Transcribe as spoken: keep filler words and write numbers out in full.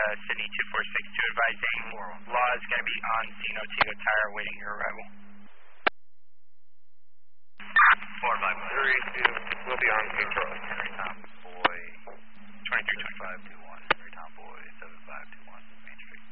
Sydney two four six two advising law is going to be on Zeno Tigo Tire waiting your arrival.